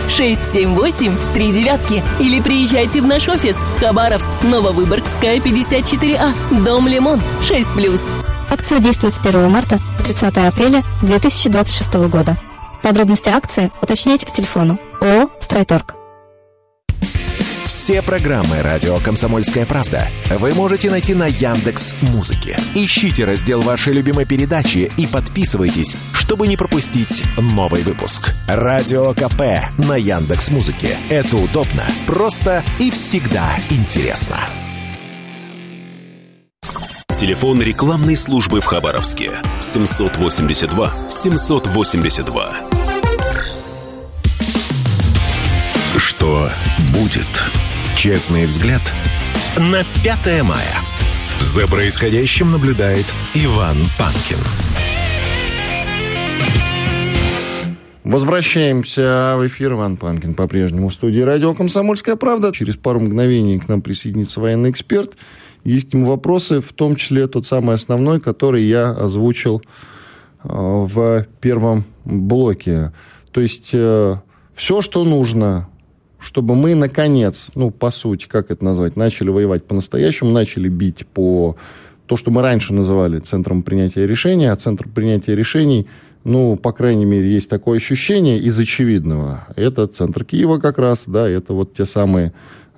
678-39 или приезжайте в наш офис Хабаровск, Нововыборгская, 54А, Дом Лимон, 6+. Акция действует с 1 марта по 30 апреля 2026 года. Подробности акции уточняйте по телефону ООО «Стройторг». Все программы «Радио Комсомольская правда» вы можете найти на Яндекс.Музыке. Ищите раздел вашей любимой передачи и подписывайтесь, чтобы не пропустить новый выпуск. Радио КП на Яндекс.Музыке. Это удобно, просто и всегда интересно. Телефон рекламной службы в Хабаровске 782 782. Что будет? Честный взгляд на 5 мая. За происходящим наблюдает Иван Панкин. Возвращаемся в эфир. Иван Панкин по-прежнему в студии радио «Комсомольская правда». Через пару мгновений к нам присоединится военный эксперт. Есть к нему вопросы, в том числе тот самый основной, который я озвучил в первом блоке. То есть все, что нужно, чтобы мы, наконец, по сути, как это назвать, начали воевать по-настоящему, начали бить по то, что мы раньше называли центром принятия решений, а центр принятия решений, по крайней мере, есть такое ощущение из очевидного. Это центр Киева как раз, да, это вот те самые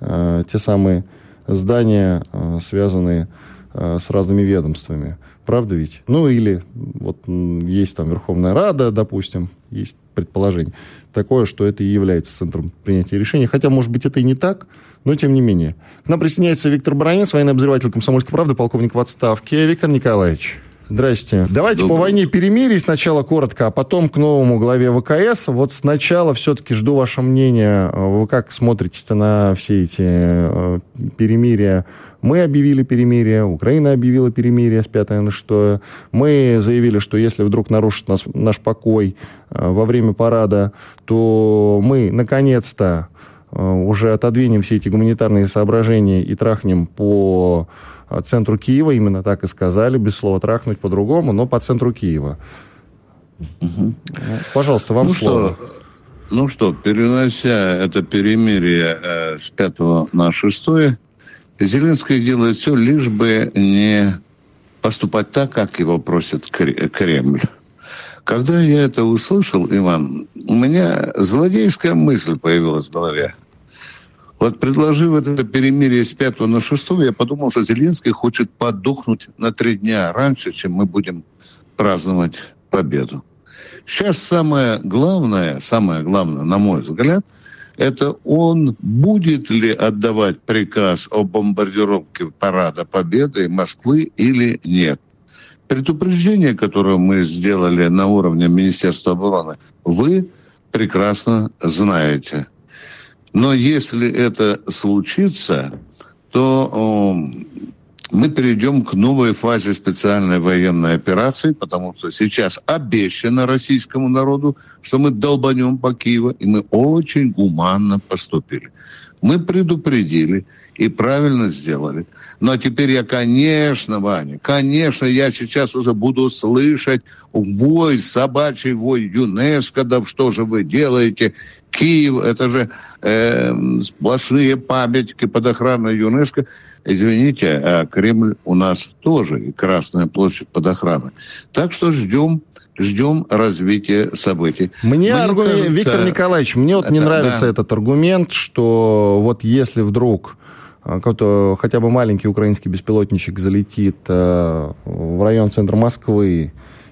здания, связанные с разными ведомствами. Правда ведь? Или вот есть там Верховная Рада, допустим, есть предположение такое, что это и является центром принятия решений. Хотя, может быть, это и не так, но тем не менее. К нам присоединяется Виктор Баранец, военный обозреватель «Комсомольской правды», полковник в отставке. Виктор Николаевич, здрасте. Давайте по войне перемирий сначала коротко, а потом к новому главе ВКС. Вот сначала все-таки жду ваше мнение. Вы как смотрите на все эти перемирия? Мы объявили перемирие, Украина объявила перемирие с 5 на 6. Мы заявили, что если вдруг нарушит наш покой во время парада, то мы, наконец-то, уже отодвинем все эти гуманитарные соображения и трахнем по центру Киева. Именно так и сказали, без слова трахнуть по-другому, но по центру Киева. Угу. Пожалуйста, вам слово. Перенося это перемирие с 5 на 6, Зеленский делает все, лишь бы не поступать так, как его просит Кремль. Когда я это услышал, Иван, у меня злодейская мысль появилась в голове. Вот предложив это перемирие с 5 на 6, я подумал, что Зеленский хочет подохнуть на 3 дня раньше, чем мы будем праздновать победу. Сейчас самое главное, на мой взгляд, это он будет ли отдавать приказ о бомбардировке парада Победы Москвы или нет. Предупреждение, которое мы сделали на уровне Министерства обороны, вы прекрасно знаете. Но если это случится, то мы перейдем к новой фазе специальной военной операции, потому что сейчас обещано российскому народу, что мы долбанем по Киеву, и мы очень гуманно поступили. Мы предупредили и правильно сделали. Но теперь я, Ваня, я сейчас уже буду слышать вой, собачий вой ЮНЕСКО, да что же вы делаете? Киев, это же сплошные памятники под охраной ЮНЕСКО. Извините, а Кремль у нас тоже, и Красная площадь под охраной. Так что ждем развития событий. Виктор Николаевич, мне не нравится этот аргумент, что вот если вдруг какой-то хотя бы маленький украинский беспилотничек залетит в район центра Москвы,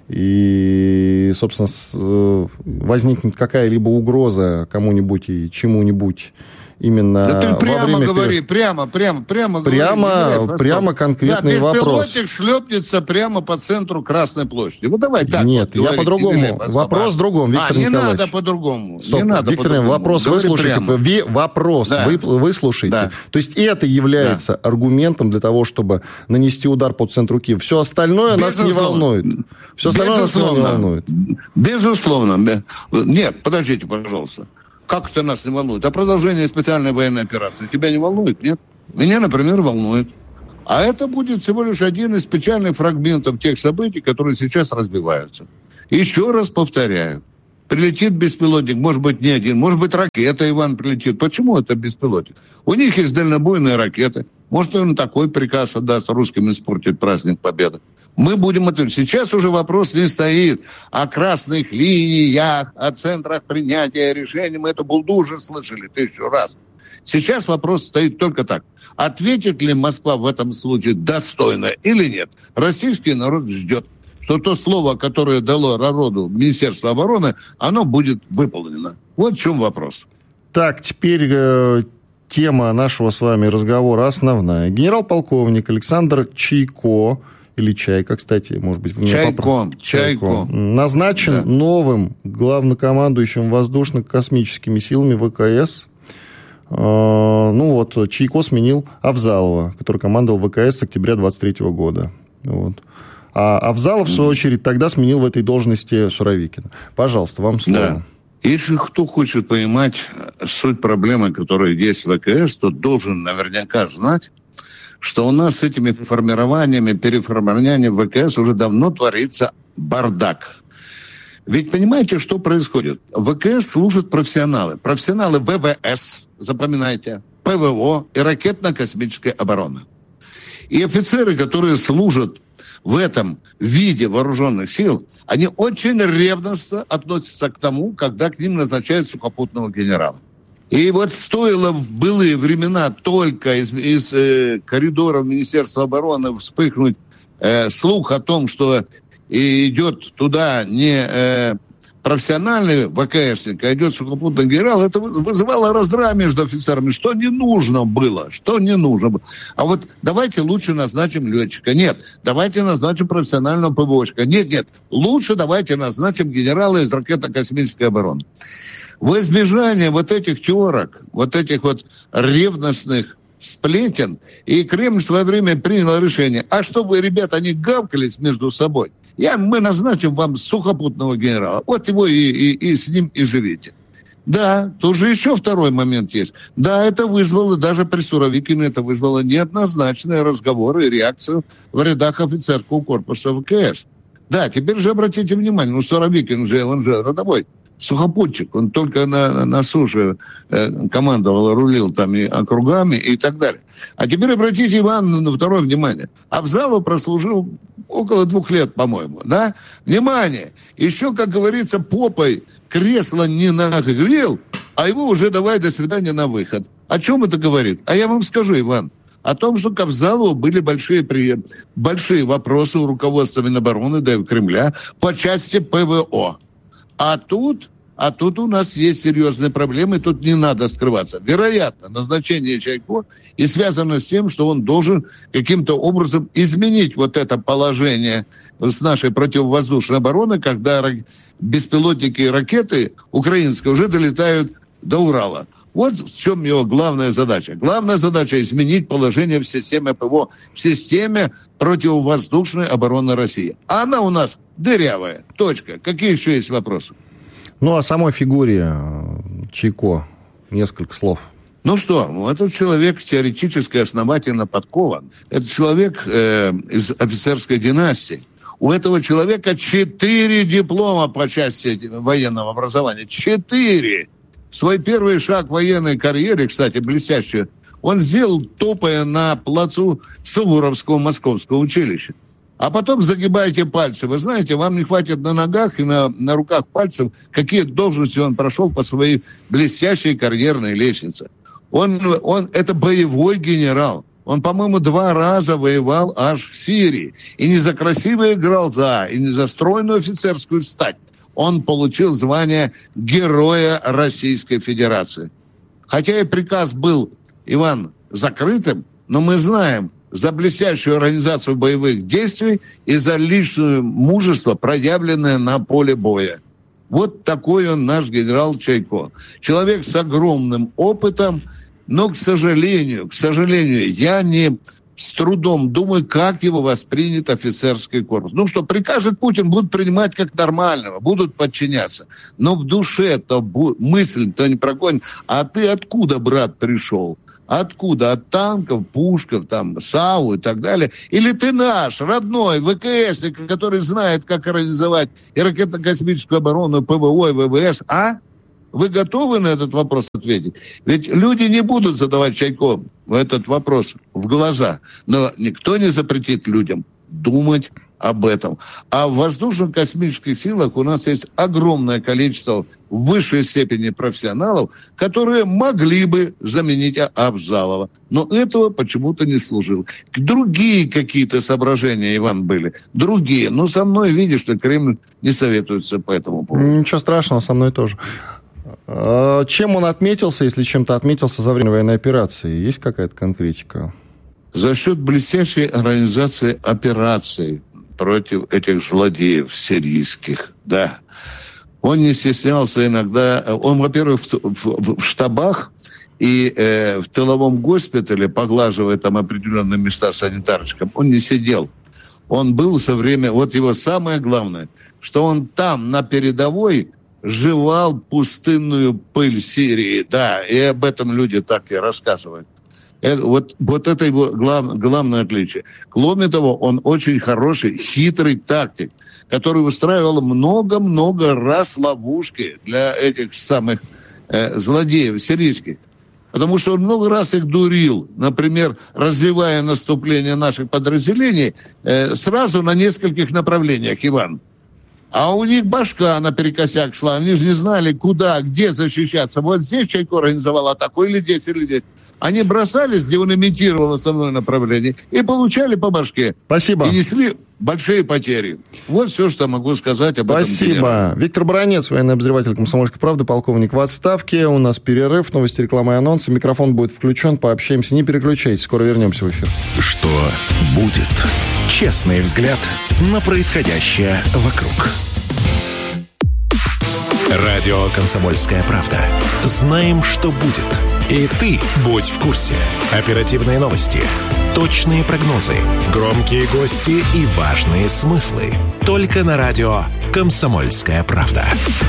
и, собственно, возникнет какая-либо угроза кому-нибудь и чему-нибудь, именно да ты прямо говори, прямо конкретный вопрос. Беспилотник шлепнется прямо по центру Красной площади. Вот давай так. Нет, я по-другому. Вопрос в другом, Виктор Николаевич. Не надо по-другому. Стоп, Виктор Николаевич, вопрос выслушайте. Вы слушаете. Да. То есть это является аргументом для того, чтобы нанести удар по центру Киева. Все остальное нас не волнует. Безусловно. Нет, подождите, пожалуйста. Как это нас не волнует? А продолжение специальной военной операции тебя не волнует, нет? Меня, например, волнует. А это будет всего лишь один из печальных фрагментов тех событий, которые сейчас разбиваются. Еще раз повторяю. Прилетит беспилотник, может быть, не один, может быть, ракета, Иван, прилетит. Почему это беспилотник? У них есть дальнобойные ракеты. Может, он такой приказ отдаст русским испортить праздник Победы. Мы будем отвечать. Сейчас уже вопрос не стоит о красных линиях, о центрах принятия решений. Мы это булду уже слышали 1000 раз. Сейчас вопрос стоит только так. Ответит ли Москва в этом случае достойно или нет? Российский народ ждет, что то слово, которое дало народу Министерство обороны, оно будет выполнено. Вот в чем вопрос. Так, теперь тема нашего с вами разговора основная. Генерал-полковник Александр Чайко, или Чайка, кстати, может быть... Чайко. Назначен новым главнокомандующим воздушно-космическими силами ВКС. Чайко сменил Авзалова, который командовал ВКС с октября 2023 года. Вот. А Авзалов, в свою очередь, тогда сменил в этой должности Суровикина. Пожалуйста, вам слово. Да. Если кто хочет понимать суть проблемы, которая есть в ВКС, то должен наверняка знать, что у нас с этими формированиями, переформированиями в ВКС уже давно творится бардак. Ведь понимаете, что происходит? В ВКС служат профессионалы. Профессионалы ВВС, запоминайте, ПВО и ракетно-космической обороны. И офицеры, которые служат в этом виде вооруженных сил, они очень ревностно относятся к тому, когда к ним назначают сухопутного генерала. И вот стоило в былые времена только из коридоров Министерства обороны вспыхнуть слух о том, что идет туда не профессиональный ВКСник, а идет сухопутный генерал, это вызывало раздрай между офицерами, что не нужно было. А вот давайте лучше назначим летчика. Нет, давайте назначим профессионального ПВОшника. Нет, лучше давайте назначим генерала из ракетно-космической обороны. В избежание вот этих терок, вот этих вот ревностных сплетен, и Кремль в свое время принял решение. А что вы, ребята, они гавкались между собой? Мы назначим вам сухопутного генерала. Вот его и с ним и живите. Да, тут же еще второй момент есть. Да, это вызвало, даже при Суровикине это вызвало неоднозначные разговоры и реакцию в рядах офицерского корпуса ВКС. Да, теперь же обратите внимание, Суровикин же, он же родовой сухопутчик, он только на суше командовал, рулил там и округами и так далее. А теперь обратите, Иван, на второе внимание. Авзалов прослужил около 2 лет, по-моему, да? Внимание! Еще, как говорится, попой кресло не нагрел, а его уже давай до свидания на выход. О чем это говорит? А я вам скажу, Иван, о том, что к Авзалову были большие вопросы у руководства Минобороны, да и у Кремля по части ПВО. А тут у нас есть серьезные проблемы, тут не надо скрываться. Вероятно, назначение Чайко и связано с тем, что он должен каким-то образом изменить вот это положение с нашей противовоздушной обороны, когда беспилотники и ракеты украинские уже долетают до Урала. Вот в чем его главная задача. Главная задача – изменить положение в системе ПВО, в системе противовоздушной обороны России. А она у нас дырявая. Точка. Какие еще есть вопросы? О самой фигуре Чайко несколько слов. Этот человек теоретически основательно подкован. Это человек из офицерской династии. У этого человека 4 диплома по части военного образования. 4! Свой первый шаг в военной карьере, кстати, блестящий, он сделал, топая на плацу Суворовского Московского училища. А потом загибаете пальцы. Вы знаете, вам не хватит на ногах и на руках пальцев, какие должности он прошел по своей блестящей карьерной лестнице. Он это боевой генерал. Он, по-моему, 2 раза воевал аж в Сирии. И не за красивые глаза, и не за стройную офицерскую стать. Он получил звание Героя Российской Федерации. Хотя и приказ был, Иван, закрытым, но мы знаем за блестящую организацию боевых действий и за личное мужество, проявленное на поле боя. Вот такой он наш генерал Чайко. Человек с огромным опытом, но, к сожалению, я не с трудом думаю, как его воспринят офицерский корпус. Прикажет Путин, будут принимать как нормального, будут подчиняться. Но в душе-то мысль-то не прогонит. А ты откуда, брат, пришел? Откуда? От танков, пушков, там, САУ и так далее? Или ты наш, родной, ВКСник, который знает, как организовать и ракетно-космическую оборону, ПВО и ВВС, а? Вы готовы на этот вопрос ответить? Ведь люди не будут задавать Чайкову этот вопрос в глаза. Но никто не запретит людям думать об этом. А в воздушно-космических силах у нас есть огромное количество в высшей степени профессионалов, которые могли бы заменить Авзалова. Но этого почему-то не служило. Другие какие-то соображения, Иван, были. Другие. Но со мной, видишь, что Кремль не советуется по этому поводу. Ничего страшного, со мной тоже. Чем он отметился, если чем-то отметился за время военной операции? Есть какая-то конкретика? За счет блестящей организации операций против этих злодеев сирийских, да. Он не стеснялся иногда. Он, во-первых, в штабах и в тыловом госпитале, поглаживая там определенные места санитарочкам, он не сидел. Он был все время... Вот его самое главное, что он там, на передовой, жевал пустынную пыль Сирии. Да, и об этом люди так и рассказывают. Вот это его главное отличие. Кроме того, он очень хороший, хитрый тактик, который устраивал много-много раз ловушки для этих самых злодеев сирийских. Потому что он много раз их дурил. Например, развивая наступление наших подразделений сразу на нескольких направлениях, Иван. А у них башка наперекосяк шла. Они же не знали, куда, где защищаться. Вот здесь Чайко организовал атаку, или здесь, или здесь. Они бросались, где он имитировал основное направление, и получали по башке. Спасибо. И несли большие потери. Вот все, что могу сказать об этом. Спасибо. Виктор Баранец, военный обозреватель «Комсомольской правды», полковник в отставке. У нас перерыв, новости, реклама и анонсы. Микрофон будет включен, пообщаемся. Не переключайтесь, скоро вернемся в эфир. Что будет? Честный взгляд на происходящее вокруг. Радио «Комсомольская правда». Знаем, что будет. И ты будь в курсе. Оперативные новости, точные прогнозы, громкие гости и важные смыслы. Только на радио «Комсомольская правда».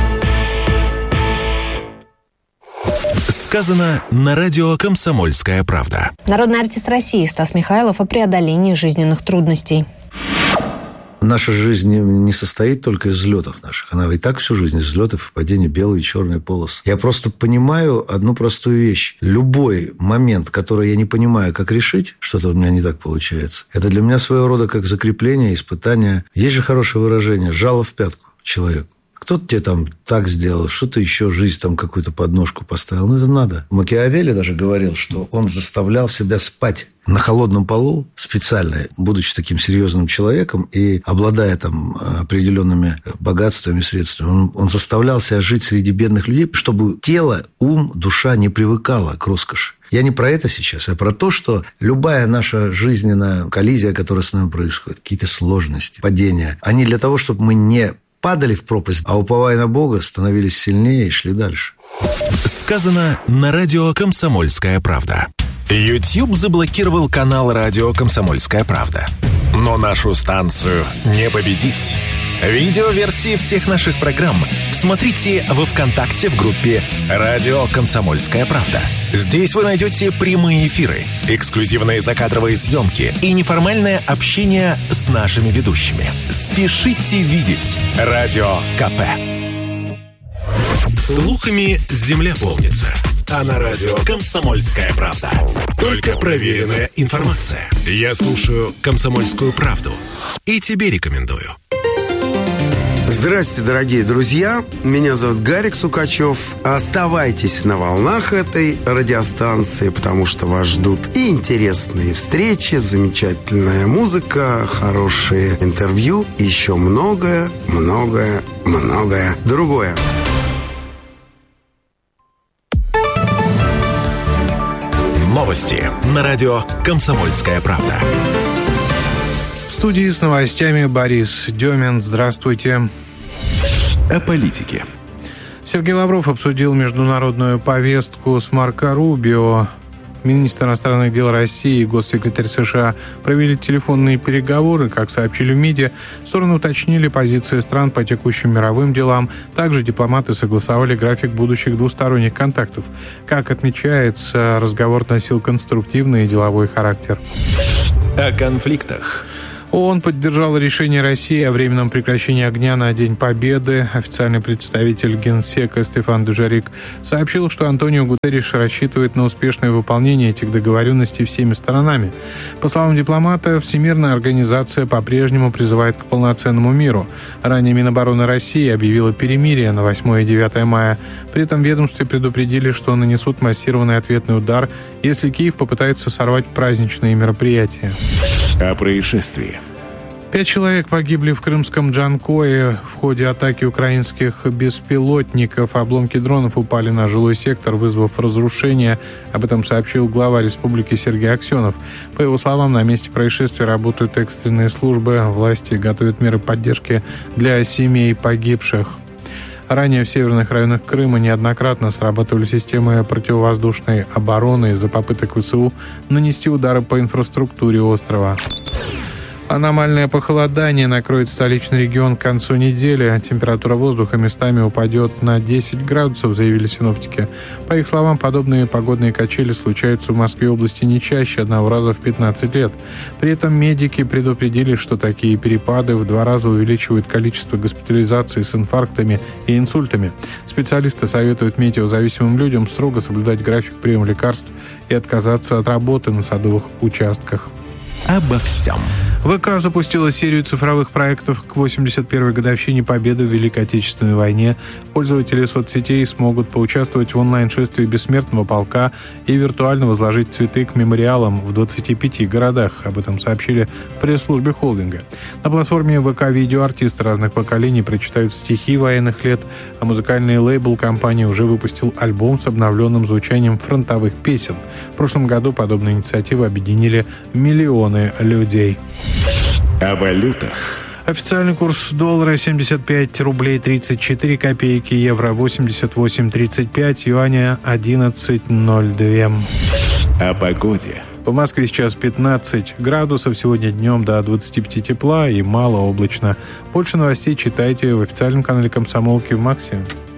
Сказано на радио «Комсомольская правда». Народный артист России Стас Михайлов о преодолении жизненных трудностей. Наша жизнь не состоит только из взлетов наших. Она и так всю жизнь из взлетов и падений, белые и черные полосы. Я просто понимаю одну простую вещь. Любой момент, который я не понимаю, как решить, что-то у меня не так получается, это для меня своего рода как закрепление, испытание. Есть же хорошее выражение «жало в пятку» человеку. Кто-то тебе там так сделал, что-то еще, жизнь там какую-то подножку поставил. Ну, это надо. Макиавелли даже говорил, что он заставлял себя спать на холодном полу специально, будучи таким серьезным человеком и обладая там определенными богатствами, средствами. Он заставлял себя жить среди бедных людей, чтобы тело, ум, душа не привыкала к роскоши. Я не про это сейчас, а про то, что любая наша жизненная коллизия, которая с нами происходит, какие-то сложности, падения, они для того, чтобы мы не падали в пропасть, а уповая на Бога, становились сильнее и шли дальше. Сказано на радио «Комсомольская правда». YouTube заблокировал канал радио «Комсомольская правда». Но нашу станцию не победить. Видеоверсии всех наших программ смотрите во ВКонтакте в группе «Радио Комсомольская правда». Здесь вы найдете прямые эфиры, эксклюзивные закадровые съемки и неформальное общение с нашими ведущими. Спешите видеть Радио КП. Слухами земля полнится. А на радио «Комсомольская правда» только проверенная информация. Я слушаю «Комсомольскую правду» и тебе рекомендую. Здравствуйте, дорогие друзья. Меня зовут Гарик Сукачев. Оставайтесь на волнах этой радиостанции, потому что вас ждут и интересные встречи, замечательная музыка, хорошие интервью и еще многое другое. Новости на радио «Комсомольская правда». В студии с новостями Борис Демин. Здравствуйте. О политике. Сергей Лавров обсудил международную повестку с Марко Рубио. Министр иностранных дел России и госсекретарь США провели телефонные переговоры. Как сообщили в МИДе, стороны уточнили позиции стран по текущим мировым делам. Также дипломаты согласовали график будущих двусторонних контактов. Как отмечается, разговор носил конструктивный и деловой характер. О конфликтах. ООН поддержал решение России о временном прекращении огня на День Победы. Официальный представитель Генсека Стефан Дюжарик сообщил, что Антонио Гутерриш рассчитывает на успешное выполнение этих договоренностей всеми сторонами. По словам дипломата, Всемирная организация по-прежнему призывает к полноценному миру. Ранее Минобороны России объявила перемирие на 8 и 9 мая. При этом в ведомстве предупредили, что нанесут массированный ответный удар, если Киев попытается сорвать праздничные мероприятия. О происшествии. 5 человек погибли в крымском Джанкое в ходе атаки украинских беспилотников. Обломки дронов упали на жилой сектор, вызвав разрушение. Об этом сообщил глава республики Сергей Аксенов. По его словам, на месте происшествия работают экстренные службы. Власти готовят меры поддержки для семей погибших. Ранее в северных районах Крыма неоднократно срабатывали системы противовоздушной обороны из-за попыток ВСУ нанести удары по инфраструктуре острова. Аномальное похолодание накроет столичный регион к концу недели. Температура воздуха местами упадет на 10 градусов, заявили синоптики. По их словам, подобные погодные качели случаются в Москве и области не чаще одного раза в 15 лет. При этом медики предупредили, что такие перепады в 2 раза увеличивают количество госпитализаций с инфарктами и инсультами. Специалисты советуют метеозависимым людям строго соблюдать график приема лекарств и отказаться от работы на садовых участках. Обо всем. ВК запустила серию цифровых проектов к 81-й годовщине Победы в Великой Отечественной войне. Пользователи соцсетей смогут поучаствовать в онлайн-шествии Бессмертного полка и виртуально возложить цветы к мемориалам в 25 городах. Об этом сообщили в пресс-службе холдинга. На платформе ВК видеоартисты разных поколений прочитают стихи военных лет, а музыкальный лейбл компании уже выпустил альбом с обновленным звучанием фронтовых песен. В прошлом году подобные инициативы объединили миллионы людей. О валютах. Официальный курс доллара 75 рублей 34 копейки, евро 88.35, юаня 11.02. О погоде. В Москве сейчас 15 градусов, сегодня днем до 25 тепла и малооблачно. Больше новостей читайте в официальном канале «Комсомолки» в Максе.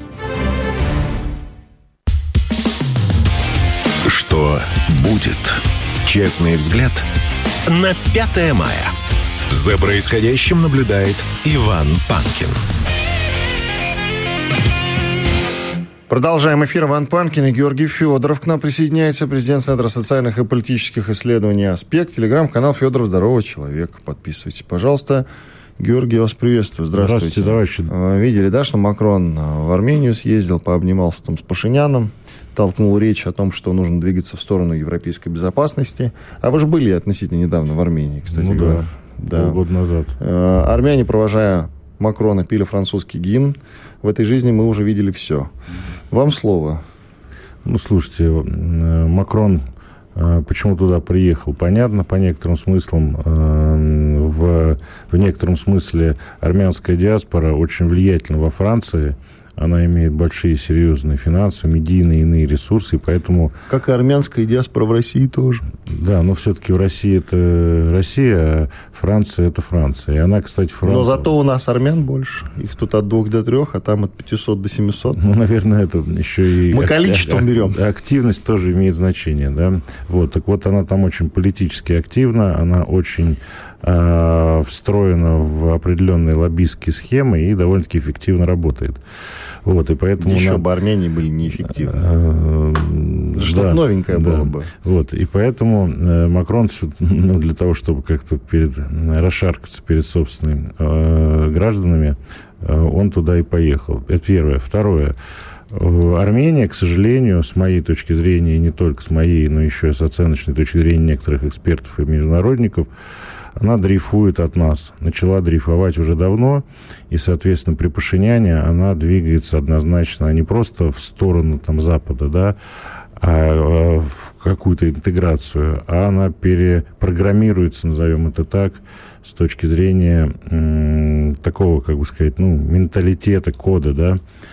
Что будет? Честный взгляд на 5 мая. За происходящим наблюдает Иван Панкин. Продолжаем эфир. Иван Панкин и Георгий Федоров. К нам присоединяется президент Центра социальных и политических исследований «Аспект». Телеграм-канал «Федоров. Здорового человека». Подписывайтесь, пожалуйста. Георгий, я вас приветствую. Здравствуйте. Здравствуйте, товарищи. Видели, да, что Макрон в Армению съездил, пообнимался там с Пашиняном, толкнул речь о том, что нужно двигаться в сторону европейской безопасности. А вы же были относительно недавно в Армении, кстати говоря. Да, полгода назад. Армяне, провожая Макрона, пели французский гимн. В этой жизни мы уже видели все. Вам слово. Ну, слушайте, Макрон почему туда приехал? Понятно, по некоторым смыслам. В некотором смысле армянская диаспора очень влиятельна во Франции. Она имеет большие, серьезные финансовые, медийные и иные ресурсы, и поэтому... Как и армянская диаспора в России тоже. Да, но все-таки в России это Россия, а Франция это Франция. И она, кстати, Франция... Но зато у нас армян больше. Их тут от 2 до 3, а там от 500 до 700. Ну, наверное, это еще и... Мы количеством берем. Активность тоже имеет значение, да. Вот, так вот, она там очень политически активна, она очень... встроена в определенные лоббистские схемы и довольно-таки эффективно работает. Вот, и поэтому еще бы Армении были неэффективны. Что-то новенькое было бы. Вот, и поэтому Макрон, для того, чтобы как-то расшаркаться перед собственными гражданами, он туда и поехал. Это первое. Второе. Армения, к сожалению, с моей точки зрения, и не только с моей, но еще и с оценочной точки зрения некоторых экспертов и международников, она дрейфует от нас. Начала дрейфовать уже давно, и, соответственно, при Пашиняне она двигается однозначно не просто в сторону там, Запада, да, а в какую-то интеграцию, а она перепрограммируется, назовем это так, с точки зрения такого, как бы сказать, менталитета, кода, да.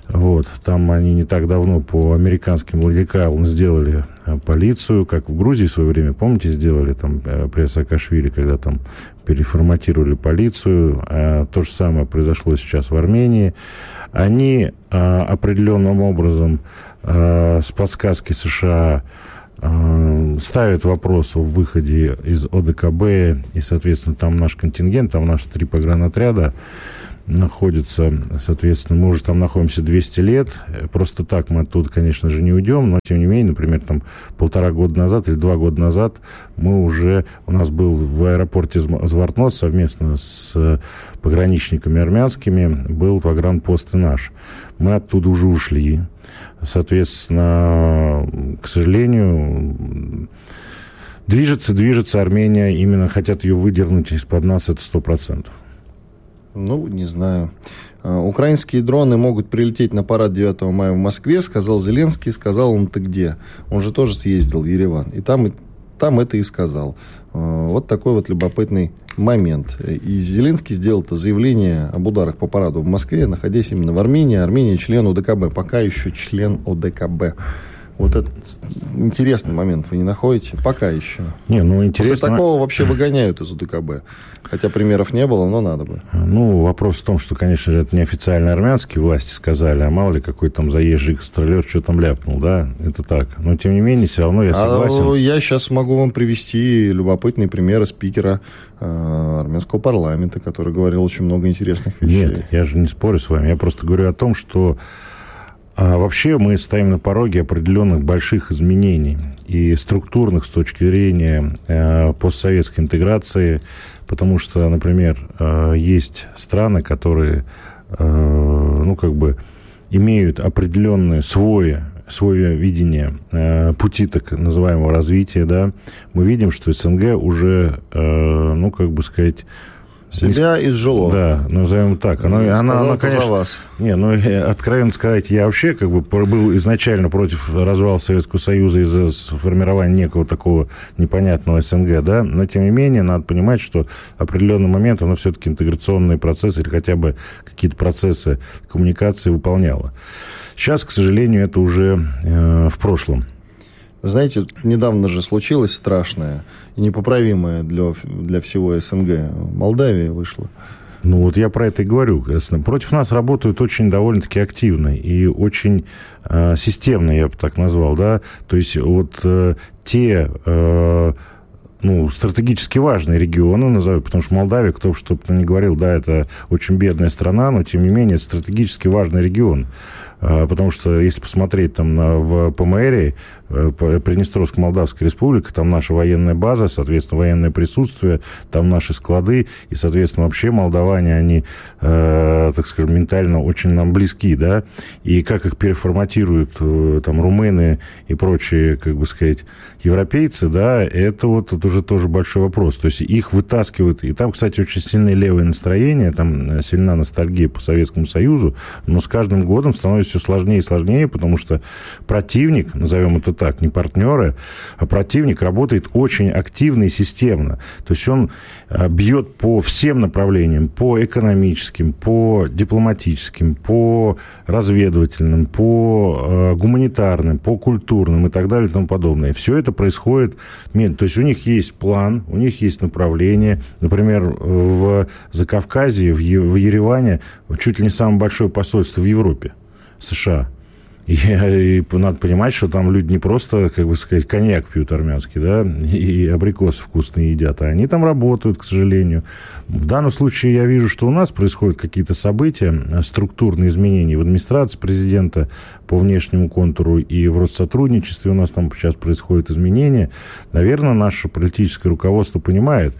Вот, там они не так давно по американским радикалам сделали полицию, как в Грузии в свое время, помните, сделали там при Саакашвили, когда там переформатировали полицию. То же самое произошло сейчас в Армении. Они определенным образом с подсказки США ставят вопрос о выходе из ОДКБ, и, соответственно, там наш контингент, там наши 3 погранотряда находятся, соответственно, мы уже там находимся 200 лет, просто так мы оттуда, конечно же, не уйдем, но, тем не менее, например, там 1,5 года назад или 2 года назад у нас был в аэропорте Звартнот совместно с пограничниками армянскими, был погранпост и наш. Мы оттуда уже ушли. Соответственно, к сожалению, движется Армения, именно хотят ее выдернуть из-под нас, это 100%. Ну, не знаю. Украинские дроны могут прилететь на парад 9 мая в Москве, сказал Зеленский. Сказал он, ты где? Он же тоже съездил в Ереван. И там это и сказал. Вот такой вот любопытный момент. И Зеленский сделал это заявление об ударах по параду в Москве, находясь именно в Армении. Армения член ОДКБ. Пока еще член ОДКБ. Вот этот интересный момент вы не находите? Пока еще. Интересно. После такого вообще выгоняют из УДКБ. Хотя примеров не было, но надо бы. Вопрос в том, что, конечно же, это не официально армянские власти сказали, а мало ли какой там заезжий гастролер что там ляпнул, да? Это так. Но, тем не менее, все равно я согласен. Я сейчас могу вам привести любопытные примеры спикера армянского парламента, который говорил очень много интересных вещей. Нет, я же не спорю с вами. Я просто говорю о том, что вообще мы стоим на пороге определенных больших изменений и структурных с точки зрения постсоветской интеграции, потому что, например, есть страны, которые, имеют определенное свое видение пути так называемого развития, да. Мы видим, что СНГ уже, себя изжило. Да, назовем так. Она, конечно... вас. Откровенно сказать, я вообще был изначально против развала Советского Союза из-за формирования некого такого непонятного СНГ, да, но, тем не менее, надо понимать, что в определенный момент оно все-таки интеграционные процессы или хотя бы какие-то процессы коммуникации выполняло. Сейчас, к сожалению, это уже в прошлом. Вы знаете, недавно же случилось страшное и непоправимое для всего СНГ. Молдавия вышла. Я про это и говорю. Против нас работают очень довольно-таки активно и очень системно, я бы так назвал, да. То есть те стратегически важные регионы, назову, потому что Молдавия, кто бы что ни говорил, да, это очень бедная страна, но, тем не менее, это стратегически важный регион. Потому что, если посмотреть там в ПМР, Приднестровско-Молдавская республика, там наша военная база, соответственно, военное присутствие, там наши склады, и, соответственно, вообще молдаване, они, так скажем, ментально очень нам близки, да, и как их переформатируют там румыны и прочие, европейцы, да, это уже тоже большой вопрос. То есть их вытаскивают, и там, кстати, очень сильные левые настроения, там сильна ностальгия по Советскому Союзу, но с каждым годом становится все сложнее и сложнее, потому что противник, назовем это так, не партнеры, а противник работает очень активно и системно. То есть он бьет по всем направлениям, по экономическим, по дипломатическим, по разведывательным, по гуманитарным, по культурным и так далее и тому подобное. Все это происходит медленно. То есть у них есть план, у них есть направление. Например, в Закавказье, в Ереване чуть ли не самое большое посольство в Европе, США. И надо понимать, что там люди не просто, коньяк пьют армянский, да, и абрикосы вкусные едят, а они там работают, к сожалению. В данном случае я вижу, что у нас происходят какие-то события, структурные изменения в администрации президента по внешнему контуру и в Россотрудничестве у нас там сейчас происходят изменения. Наверное, наше политическое руководство понимает,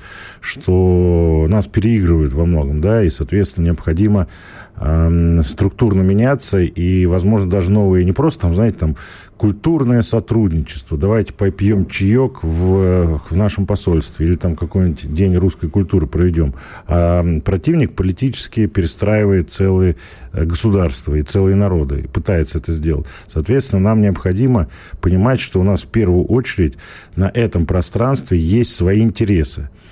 что нас переигрывают во многом, да, и, соответственно, необходимо структурно меняться и, возможно, даже новые, не просто культурное сотрудничество. Давайте попьем чаек в нашем посольстве или там какой-нибудь день русской культуры проведем. А противник политически перестраивает целые государства и целые народы, и пытается это сделать. Соответственно, нам необходимо понимать, что у нас в первую очередь на этом пространстве есть свои интересы.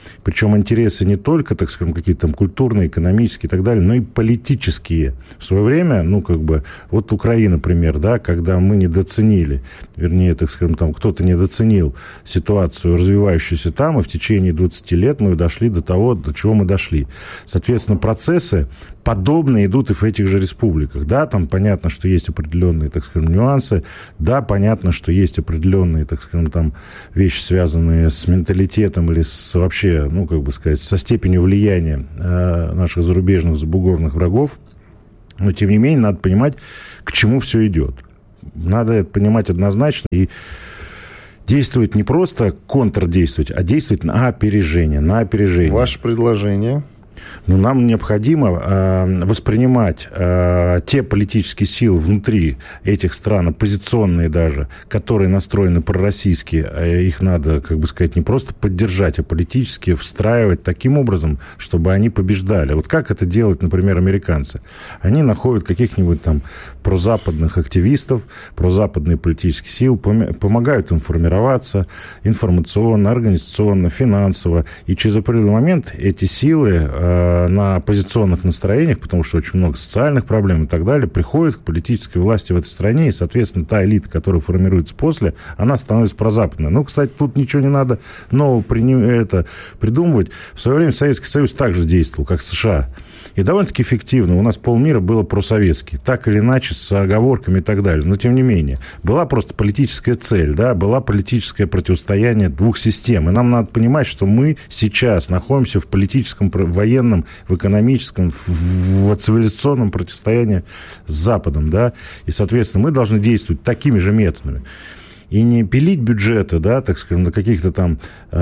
Причем интересы не только, так скажем, какие-то там культурные, экономические и так далее, но и политические. В свое время, вот Украина, например, да, когда мы недооценили, вернее, так скажем, там кто-то недооценил ситуацию, развивающуюся там, и в течение 20 лет мы дошли до того, до чего мы дошли. Соответственно, процессы подобные идут и в этих же республиках. Да, там понятно, что есть определенные, так скажем, нюансы. Да, понятно, что есть определенные, так скажем, там вещи, связанные с менталитетом или вообще, со степенью влияния наших зарубежных забугорных врагов. Но, тем не менее, надо понимать, к чему все идет. Надо это понимать однозначно и действовать не просто контрдействовать, а действовать на опережение. Ваше предложение? Нам необходимо воспринимать те политические силы внутри этих стран, оппозиционные даже, которые настроены пророссийски, их надо, не просто поддержать, а политически встраивать таким образом, чтобы они побеждали. Вот как это делают, например, американцы? Они находят каких-нибудь там прозападных активистов, прозападные политические силы, помогают им формироваться информационно, организационно, финансово, и через определенный момент эти силы на оппозиционных настроениях, потому что очень много социальных проблем и так далее, приходит к политической власти в этой стране, и, соответственно, та элита, которая формируется после, она становится прозападной. Кстати, тут ничего не надо нового придумывать. В свое время Советский Союз также действовал, как США. И довольно-таки эффективно. У нас полмира было просоветский. Так или иначе, с оговорками и так далее. Но, тем не менее, была просто политическая цель, да, была политическое противостояние двух систем. И нам надо понимать, что мы сейчас находимся в политическом, военном, в экономическом, в цивилизационном противостоянии с Западом, да. И, соответственно, мы должны действовать такими же методами. И не пилить бюджеты, да, так скажем, на каких-то там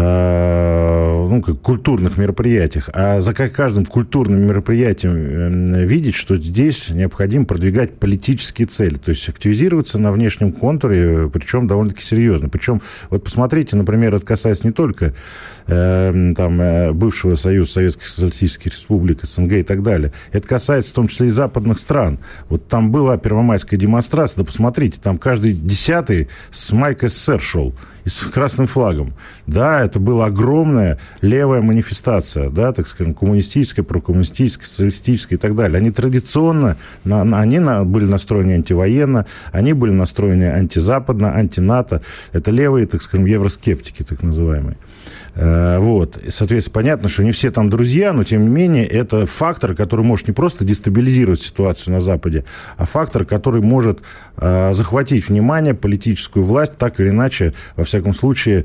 культурных мероприятиях, а за каждым культурным мероприятием видеть, что здесь необходимо продвигать политические цели, то есть активизироваться на внешнем контуре, причем довольно-таки серьезно. Причем, вот посмотрите, например, это касается не только бывшего Союза Советских Социалистических Республик, СНГ и так далее. Это касается в том числе и западных стран. Вот там была первомайская демонстрация, да посмотрите, там каждый 10-й с майкой СССР шел и с красным флагом. Да, это была огромная левая манифестация, да, так скажем, коммунистическая, прокоммунистическая, социалистическая и так далее. Они традиционно, они были настроены антивоенно, они были настроены антизападно, антинато. Это левые, так скажем, евроскептики, так называемые. Вот. И, соответственно, понятно, что не все там друзья, но, тем не менее, это фактор, который может не просто дестабилизировать ситуацию на Западе, а фактор, который может захватить внимание, политическую власть, так или иначе, во всяком случае,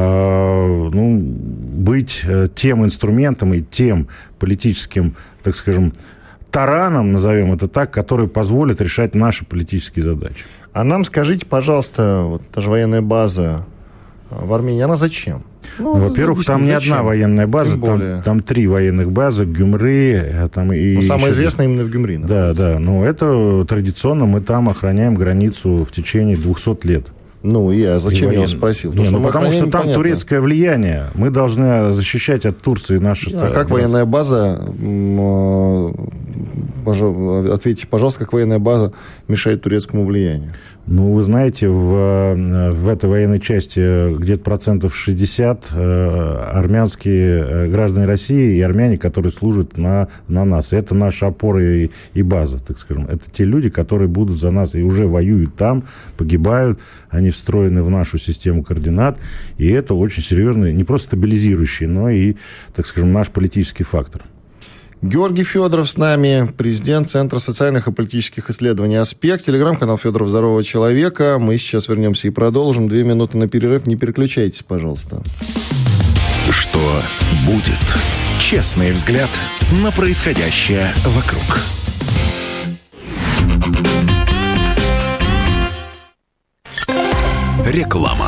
быть тем инструментом и тем политическим, так скажем, тараном, назовем это так, который позволит решать наши политические задачи. А нам скажите, пожалуйста, вот та же военная база в Армении, она зачем? Во-первых, там не одна военная база, там 3 военных базы, Гюмри. Самая известная именно в Гюмри. Да. Но это традиционно мы там охраняем границу в течение 200 лет. Зачем я вас спросил? Потому что там турецкое влияние. Мы должны защищать от Турции наши страны. Как военная база, ответьте, пожалуйста, как военная база мешает турецкому влиянию? Вы знаете, в этой военной части где-то 60% армянские граждане России и армяне, которые служат на нас. Это наша опора и база, так скажем. Это те люди, которые будут за нас и уже воюют там, погибают. Они встроены в нашу систему координат. И это очень серьезный, не просто стабилизирующий, но и, так скажем, наш политический фактор. Георгий Федоров с нами, президент Центра социальных и политических исследований «Аспект», телеграм-канал Федоров Здорового Человека. Мы сейчас вернемся и продолжим. 2 минуты на перерыв. Не переключайтесь, пожалуйста. Что будет? Честный взгляд на происходящее вокруг. Реклама.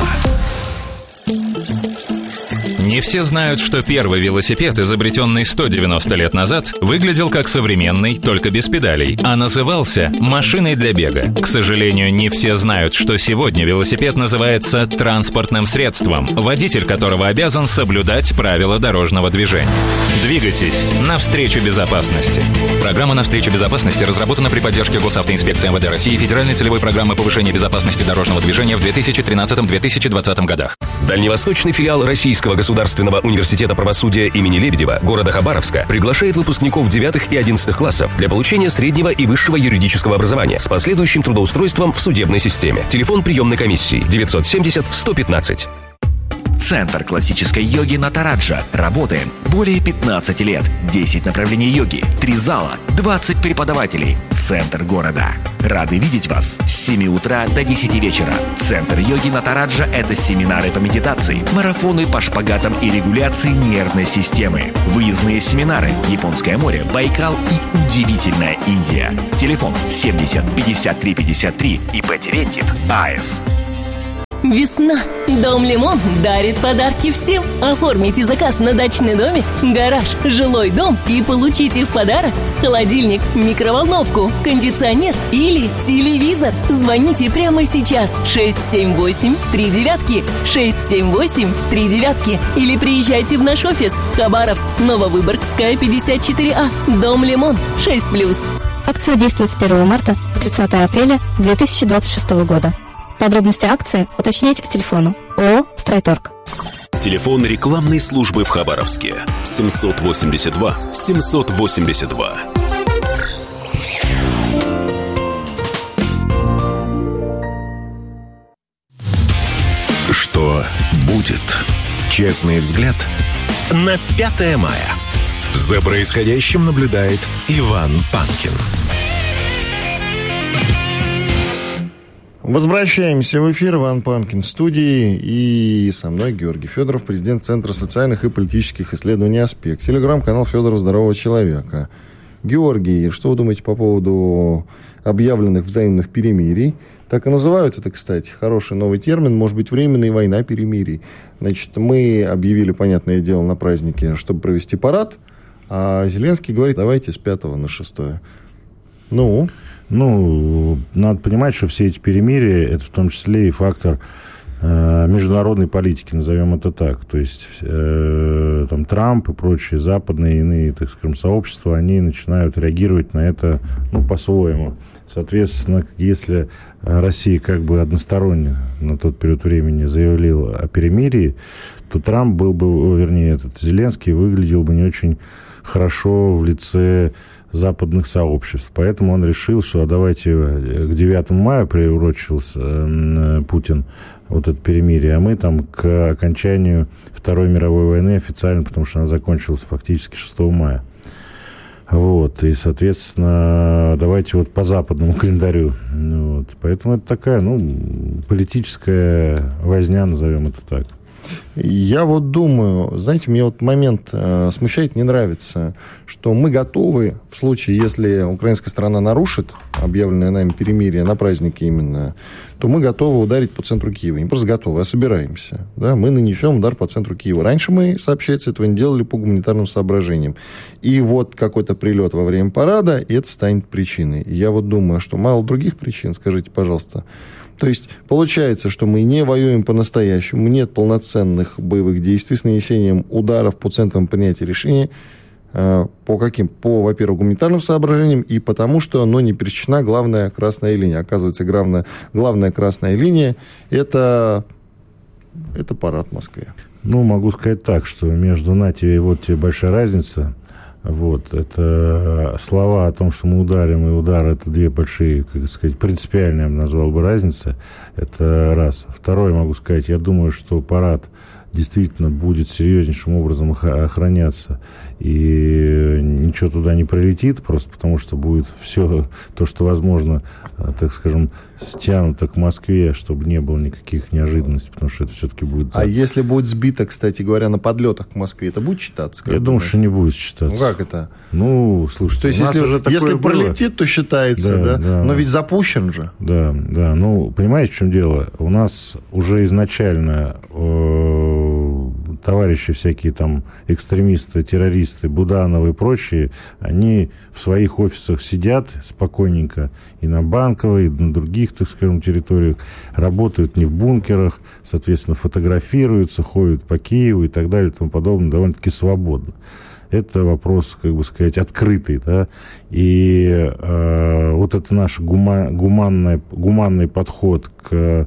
Не все знают, что первый велосипед, изобретенный 190 лет назад, выглядел как современный, только без педалей, а назывался «машиной для бега». К сожалению, не все знают, что сегодня велосипед называется транспортным средством, водитель которого обязан соблюдать правила дорожного движения. Двигайтесь навстречу безопасности. Программа «Навстречу безопасности» разработана при поддержке Госавтоинспекции МВД России и Федеральной целевой программы повышения безопасности дорожного движения в 2013-2020 годах. Дальневосточный филиал Российского государства Государственного университета правосудия имени Лебедева города Хабаровска приглашает выпускников 9 и 11 классов для получения среднего и высшего юридического образования с последующим трудоустройством в судебной системе. Телефон приемной комиссии 970 115. Центр классической йоги Натараджа. Работаем более 15 лет. 10 направлений йоги, 3 зала, 20 преподавателей. Центр города. Рады видеть вас с 7 утра до 10 вечера. Центр йоги Натараджа – это семинары по медитации, марафоны по шпагатам и регуляции нервной системы, выездные семинары, Японское море, Байкал и удивительная Индия. Телефон 70 53 53 ИП Терентьев АС. Весна. Дом Лимон дарит подарки всем. Оформите заказ на дачный домик, гараж, жилой дом и получите в подарок холодильник, микроволновку, кондиционер или телевизор. Звоните прямо сейчас 678-39, 678-39 или приезжайте в наш офис Хабаровск, Нововыборгская, 54А, Дом Лимон, 6+. Акция действует с 1 марта по 30 апреля 2026 года. Подробности акции уточняйте по телефону ООО «Стройторг». Телефон рекламной службы в Хабаровске 782 782. Что будет? Честный взгляд на 5 мая. За происходящим наблюдает Иван Панкин. Возвращаемся в эфир. Иван Панкин в студии. И со мной Георгий Федоров, президент Центра социальных и политических исследований «Аспект». Телеграм-канал Федорова «Здорового человека». Георгий, что вы думаете по поводу объявленных взаимных перемирий? Так и называют это, кстати, хороший новый термин, может быть, временная война перемирий. Значит, мы объявили, понятное дело, на празднике, чтобы провести парад, а Зеленский говорит, давайте с 5 на 6. Ну, надо понимать, что все эти перемирия, это в том числе и фактор международной политики, назовем это так. То есть там Трамп и прочие западные иные, так скажем, сообщества, они начинают реагировать на это, по-своему. Соответственно, если Россия как бы односторонне на тот период времени заявила о перемирии, то Трамп был бы, вернее, Зеленский выглядел бы не очень хорошо в лице западных сообществ. Поэтому он решил, что давайте к 9 мая приурочился Путин вот это перемирие, а мы там к окончанию Второй мировой войны официально, потому что она закончилась фактически 6 мая. Вот, и, соответственно, давайте вот по западному календарю. Вот. Поэтому это такая, политическая возня, назовем это так. Я вот думаю, знаете, мне вот момент смущает, не нравится, что мы готовы, в случае, если украинская сторона нарушит объявленное нами перемирие на празднике именно, то мы готовы ударить по центру Киева. Не просто готовы, а собираемся. Да? Мы нанесем удар по центру Киева. Раньше мы, сообщается, этого не делали по гуманитарным соображениям. И вот какой-то прилет во время парада, и это станет причиной. Я вот думаю, что мало других причин, скажите, пожалуйста. То есть, получается, что мы не воюем по-настоящему, нет полноценных боевых действий с нанесением ударов по центрам принятия решений. По каким? По, во-первых, гуманитарным соображениям и потому, что не пересечена главная красная линия. Оказывается, главная красная линия – это парад в Москве. Могу сказать так, что между НАТО и вот тебе большая разница. Вот, это слова о том, что мы ударим, и удар, это две большие, как сказать, принципиальные, я бы назвал бы, разницы. Это раз. Второе, могу сказать, я думаю, что парад действительно будет серьезнейшим образом охраняться, и ничего туда не прилетит, просто потому что будет все то, что возможно, так скажем, стянуто к Москве, чтобы не было никаких неожиданностей, потому что это все-таки будет... А если будет сбито, кстати говоря, на подлетах к Москве, это будет считаться? Я думаю, что не будет считаться. Как это? Слушайте, то есть, если пролетит, то считается, да? Но ведь запущен же. Да. Понимаете, в чем дело? У нас уже изначально товарищи всякие там экстремисты, террористы, Будановы и прочие, они в своих офисах сидят спокойненько и на Банковой, и на других, так скажем, территориях, работают не в бункерах, соответственно, фотографируются, ходят по Киеву и так далее и тому подобное довольно-таки свободно. это вопрос, как бы сказать, открытый, да, и вот это наш гуманный подход к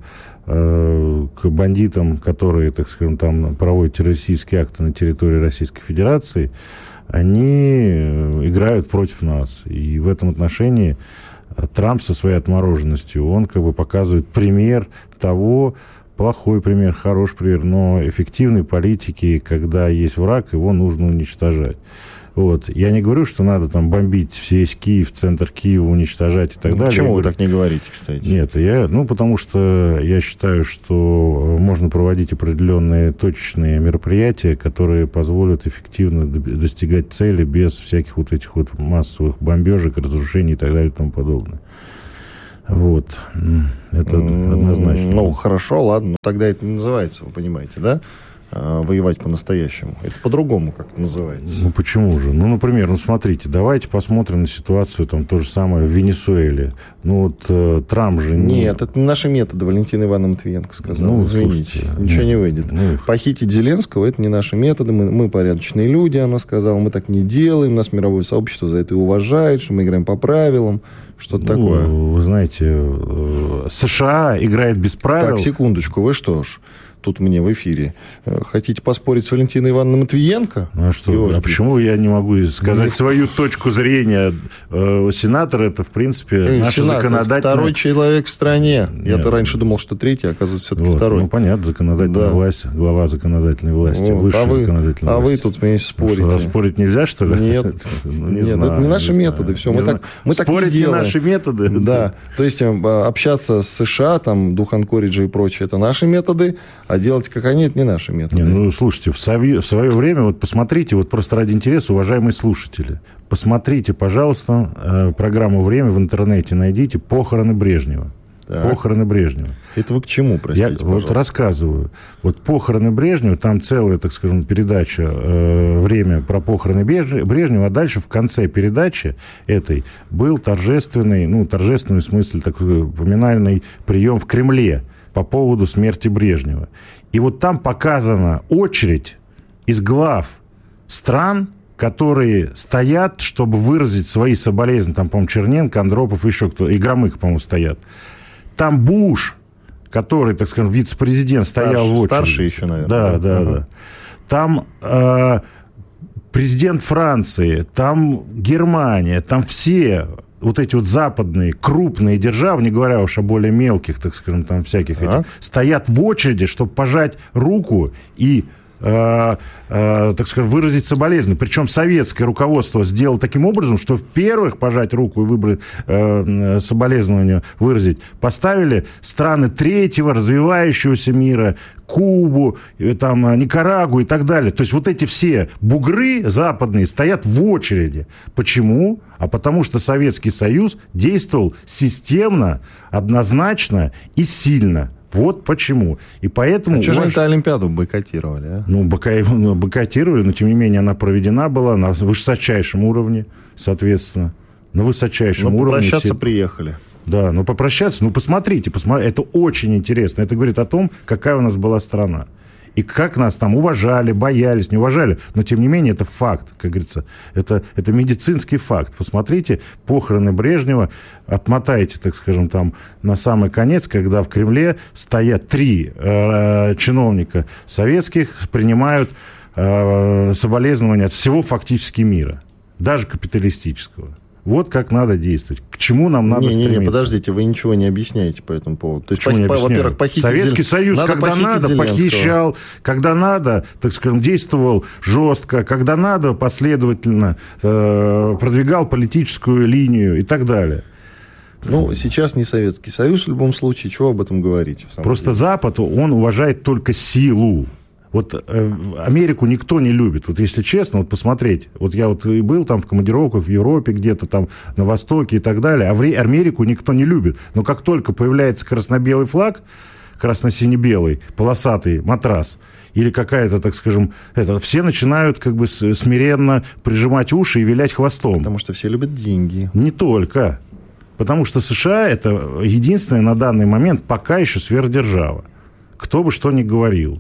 бандитам, которые, так скажем, там проводят террористические акты на территории Российской Федерации, они играют против нас. И в этом отношении Трамп со своей отмороженностью, он как бы показывает пример того, плохой пример, хороший пример, но эффективной политики, когда есть враг, его нужно уничтожать. Вот. Я не говорю, что надо там бомбить весь Киев, центр Киева, уничтожать и так далее. Почему вы так не говорите, кстати? Нет, потому что я считаю, что можно проводить определенные точечные мероприятия, которые позволят эффективно достигать цели без всяких вот этих вот массовых бомбежек, разрушений и так далее и тому подобное. Вот. Это однозначно. Ну, хорошо, ладно. Тогда это не называется, вы понимаете, да? Воевать по-настоящему. Это по-другому как-то называется. Ну, почему же? Ну, например, смотрите, давайте посмотрим на ситуацию, там, то же самое в Венесуэле. Ну, вот Трамп же... Нет, это не наши методы, Валентина Ивановна Матвиенко сказала. Ну, извините, слушайте, ничего не выйдет. Похитить Зеленского — это не наши методы, мы порядочные люди, она сказала, мы так не делаем, нас мировое сообщество за это и уважает, что мы играем по правилам, что-то такое. Вы знаете, США играет без правил. Так, секундочку, вы что ж... Тут мне в эфире. Хотите поспорить с Валентиной Ивановной Матвиенко? А что? А почему я не могу сказать свою точку зрения? Сенатор — это, в принципе, наше законодательное... Второй человек в стране. Я-то раньше думал, что третий, оказывается, все-таки второй. Ну, понятно, законодательная власть, глава законодательной власти, высшей законодательной власти. А вы тут, понимаете, спорите. Что, спорить нельзя, что ли? Нет, это не наши методы. Все, мы так не делаем. Спорить не наши методы? Да. То есть общаться с США, там, Дух Анкориджа и прочее, это наши методы, а делать, как они, это не наши методы. Ну, слушайте, в свое время, вот посмотрите, вот просто ради интереса, уважаемые слушатели, посмотрите, пожалуйста, программу «Время» в интернете, найдите «Похороны Брежнева». Так. Похороны Брежнева. Это вы к чему, простите, Я вот рассказываю. Вот «Похороны Брежнева», там целая, так скажем, передача «Время» про похороны Брежнева, а дальше в конце передачи этой был торжественный в смысле такой поминальный прием в Кремле по поводу смерти Брежнева. И вот там показана очередь из глав стран, которые стоят, чтобы выразить свои соболезнования. Там, по-моему, Черненко, Андропов, еще кто-то, и Громыко, по-моему, стоят. Там Буш, который, так скажем, вице-президент, стоял в очереди. Старший еще, наверное. Да. Там президент Франции, там Германия, там все... вот эти вот западные крупные державы, не говоря уж о более мелких, так скажем, там всяких этих, стоят в очереди, чтобы пожать руку и, так скажем, выразить соболезнования. Причем советское руководство сделало таким образом, что в первых пожать руку и выбрать соболезнования выразить поставили страны третьего развивающегося мира, Кубу, там, Никарагуа и так далее. То есть вот эти все бугры западные стоят в очереди. Почему? А потому что Советский Союз действовал системно, однозначно и сильно. Вот почему. И поэтому... А что же они-то Олимпиаду бойкотировали? А? Бойкотировали, но тем не менее она проведена была на высочайшем уровне, соответственно. На высочайшем уровне. Попрощаться приехали. Да, посмотрите, это очень интересно. Это говорит о том, какая у нас была страна. И как нас там уважали, боялись, не уважали. Но, тем не менее, это факт, как говорится. Это медицинский факт. Посмотрите, похороны Брежнева, отмотайте, так скажем, там на самый конец, когда в Кремле стоят 3 чиновника советских, принимают соболезнования от всего фактически мира, даже капиталистического. Вот как надо действовать. К чему нам надо стремиться? Не, подождите, вы ничего не объясняете по этому поводу. То есть, во-первых, Советский Союз, когда надо, похищал, когда надо, так скажем, действовал жестко, когда надо, последовательно продвигал политическую линию и так далее. Сейчас не Советский Союз в любом случае. Чего об этом говорить? Просто Запад, он уважает только силу. Вот Америку никто не любит. Вот если честно, вот посмотреть. Вот я вот и был там в командировках в Европе, где-то там на Востоке и так далее. А Америку никто не любит. Но как только появляется красно-белый флаг, красно-сине-белый, полосатый матрас, или какая-то, так скажем, все начинают как бы смиренно прижимать уши и вилять хвостом. Потому что все любят деньги. Не только. Потому что США — это единственная на данный момент пока еще сверхдержава. Кто бы что ни говорил.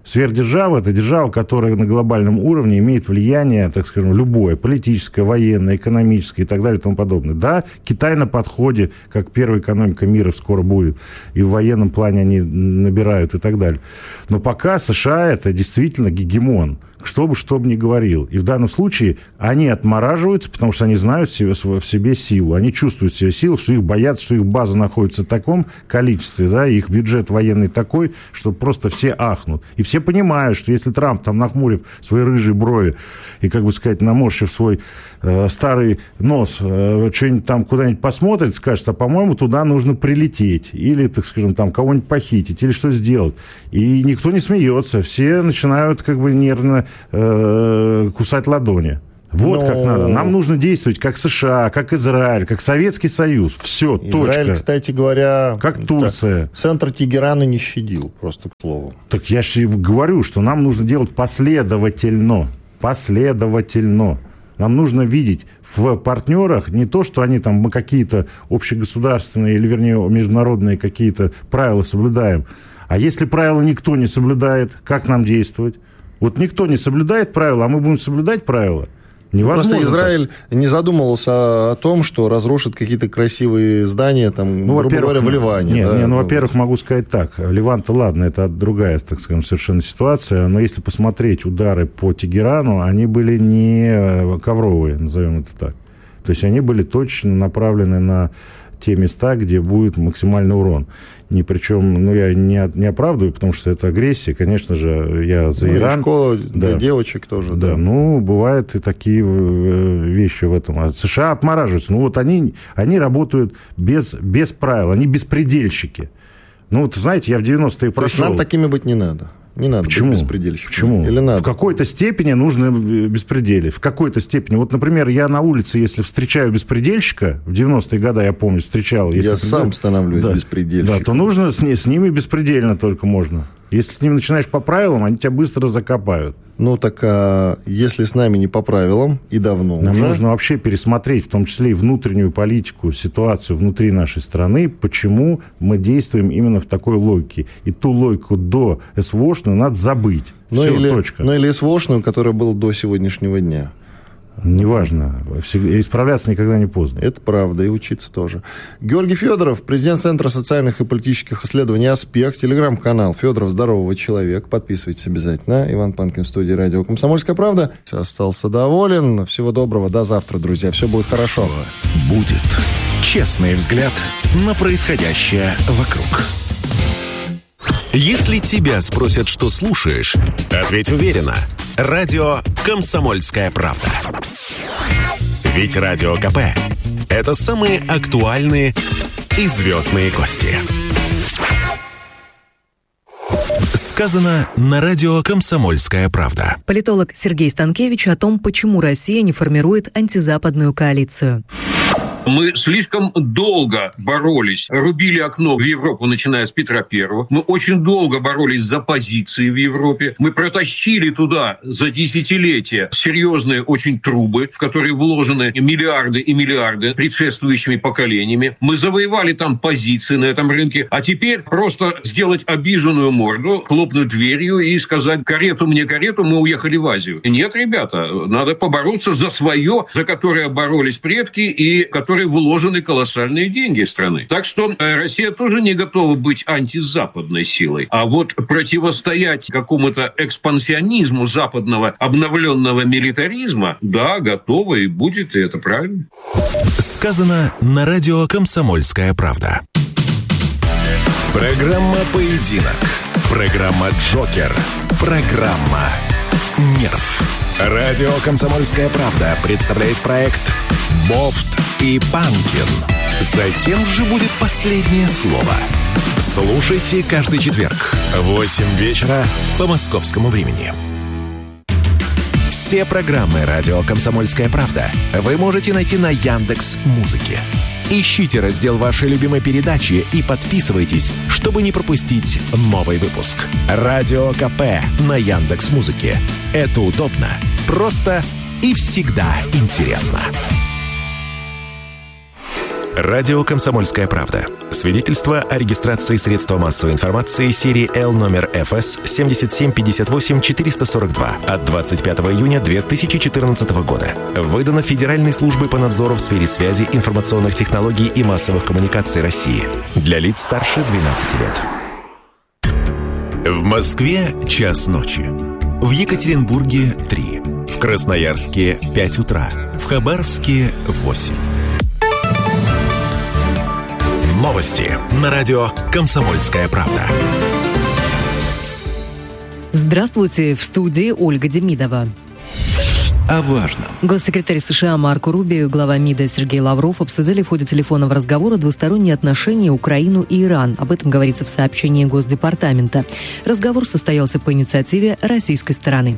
Сверхдержава – это держава, которая на глобальном уровне имеет влияние, так скажем, любое, политическое, военное, экономическое и так далее и тому подобное. Да, Китай на подходе, как первая экономика мира скоро будет, и в военном плане они набирают и так далее. Но пока США – это действительно гегемон, что бы ни говорил. И в данном случае они отмораживаются, потому что они знают в себе силу. Они чувствуют в себе силу, что их боятся, что их база находится в таком количестве, да, и их бюджет военный такой, что просто все ахнут. И все понимают, что если Трамп, там, нахмурив свои рыжие брови и, как бы сказать, наморщив свой старый нос, что-нибудь там куда-нибудь посмотрит, скажет, а, по-моему, туда нужно прилететь. Или, так скажем, там кого-нибудь похитить, или что сделать. И никто не смеется. Все начинают, как бы, нервно кусать ладони. Вот как надо. Нам нужно действовать как США, как Израиль, как Советский Союз. Все, точка. Израиль, кстати говоря... Как Турция. Центр Тегерана не щадил, просто к слову. Так я же говорю, что нам нужно делать последовательно. Последовательно. Нам нужно видеть в партнерах не то, что они там, мы какие-то общегосударственные или, вернее, международные какие-то правила соблюдаем. А если правила никто не соблюдает, как нам действовать? Вот никто не соблюдает правила, а мы будем соблюдать правила. Невозможно. Просто Израиль не задумывался о том, что разрушит какие-то красивые здания, там, грубо говоря, в Ливане. Нет, во-первых, могу сказать так. Ливан-то, ладно, это другая, так скажем, совершенно ситуация. Но если посмотреть удары по Тегерану, они были не ковровые, назовем это так. То есть они были точно направлены на те места, где будет максимальный урон. Причем, я не оправдываю, потому что это агрессия. Конечно же, я за Иран. И школа для девочек тоже. Да, бывают и такие вещи в этом. А США отмораживаются. Они работают без правил. Они беспредельщики. Знаете, я в 90-е прошел. То есть нам такими быть не надо. Не надо быть беспредельщиком. Почему? Или надо? В какой-то степени нужно беспределить. В какой-то степени. Вот, например, я на улице, если встречаю беспредельщика, в 90-е годы, я помню, встречал... Я сам становлюсь беспредельщиком. Да, то нужно с ними беспредельно только можно. Если с ними начинаешь по правилам, они тебя быстро закопают. Если с нами не по правилам, и давно Нам нужно вообще пересмотреть, в том числе и внутреннюю политику, ситуацию внутри нашей страны, почему мы действуем именно в такой логике. И ту логику до СВОшную надо забыть. Точка. Или СВОшную, которая была до сегодняшнего дня. Неважно. Исправляться никогда не поздно. Это правда, и учиться тоже. Георгий Федоров, президент Центра социальных и политических исследований «Аспект», телеграм-канал «Федоров. Здорового человека». Подписывайтесь обязательно. Иван Панкин в студии радио «Комсомольская правда». Остался доволен. Всего доброго. До завтра, друзья. Все будет хорошо. Будет честный взгляд на происходящее вокруг. Если тебя спросят, что слушаешь, ответь уверенно. Радио «Комсомольская правда». Ведь Радио КП – это самые актуальные и звездные гости. Сказано на радио «Комсомольская правда». Политолог Сергей Станкевич о том, почему Россия не формирует антизападную коалицию. Мы слишком долго боролись, рубили окно в Европу, начиная с Петра Первого. Мы очень долго боролись за позиции в Европе. Мы протащили туда за десятилетия серьезные очень трубы, в которые вложены миллиарды и миллиарды предшествующими поколениями. Мы завоевали там позиции на этом рынке. А теперь просто сделать обиженную морду, хлопнуть дверью и сказать: карету мне, карету, мы уехали в Азию. Нет, ребята, надо побороться за свое, за которое боролись предки и которые вложены колоссальные деньги страны. Так что Россия тоже не готова быть антизападной силой. А вот противостоять какому-то экспансионизму западного обновленного милитаризма, да, готова и будет, и это правильно. Сказано на радио «Комсомольская правда». Программа «Поединок». Программа «Джокер». Программа «Нерв». Радио «Комсомольская правда» представляет проект «Бофт и Панкин». За кем же будет последнее слово? Слушайте каждый четверг в 8 вечера по московскому времени. Все программы радио «Комсомольская правда» вы можете найти на Яндекс.Музыке. Ищите раздел вашей любимой передачи и подписывайтесь, чтобы не пропустить новый выпуск. Радио КП на Яндекс.Музыке. Это удобно, просто и всегда интересно. Радио «Комсомольская правда». Свидетельство о регистрации средства массовой информации серии L номер ФС 7758-442 от 25 июня 2014 года. Выдано Федеральной службой по надзору в сфере связи, информационных технологий и массовых коммуникаций России. Для лиц старше 12 лет. В Москве час ночи. В Екатеринбурге 3. В Красноярске 5 утра. В Хабаровске 8. Новости на радио «Комсомольская правда». Здравствуйте, в студии Ольга Демидова. О важном. Госсекретарь США Марко Рубио и глава МИДа Сергей Лавров обсудили в ходе телефонного разговора двусторонние отношения Украину и Иран. Об этом говорится в сообщении Госдепартамента. Разговор состоялся по инициативе российской стороны.